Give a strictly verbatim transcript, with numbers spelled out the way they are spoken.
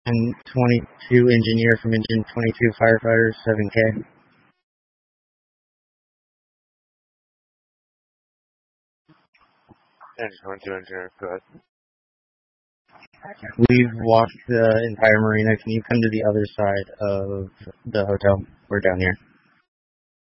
Engine twenty-two engineer from Engine twenty-two firefighter, seven K. Engine twenty-two engineer, go ahead. We've walked the entire marina. Can you come to the other side of the hotel? We're down here.